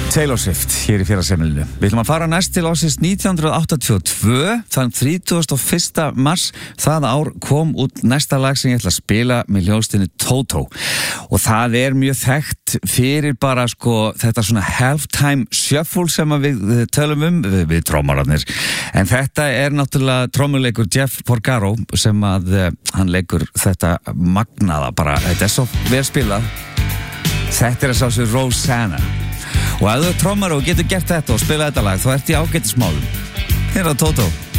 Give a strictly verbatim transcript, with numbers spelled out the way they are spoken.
Taylor Swift hér í fyrrasemilinu. Við ætlum að fara næst til ásins nítján hundruð áttatíu og tvö, þann þrítugasta og fyrsta mars. Það ár kom út næsta lag sem ég ætla að spila með hljómsveitinni Toto. Og það er mjög þekkt fyrir bara sko þetta svona halftime shuffle sem við tölum um við, við trommararnir. En þetta er náttúrulega trommuleikur Jeff Porcaro sem að uh, hann leikur þetta magnaða bara. Þetta er svo vel spilað. Þetta er að sá sig Rosanna. Og ef þú er trommar og getur gert þetta og spila þetta lag, þá ert í ágætismálum. Hér er Toto.